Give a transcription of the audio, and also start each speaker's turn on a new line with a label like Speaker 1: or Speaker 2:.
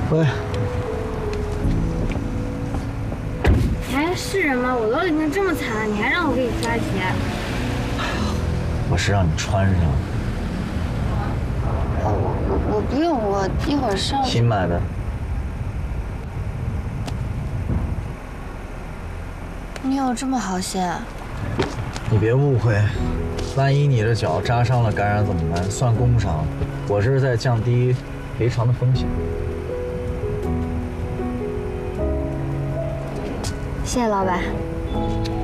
Speaker 1: 喂，
Speaker 2: 你还是人吗？我都已经这么惨了，你还让我给你抓鞋？
Speaker 1: 我是让你穿上。
Speaker 2: 我不用，我一会儿上。
Speaker 1: 新买的。
Speaker 2: 你有这么好心啊？
Speaker 1: 你别误会，万一你的脚扎伤了感染怎么办？算工伤。我这是在降低赔偿的风险。
Speaker 2: 谢谢老板。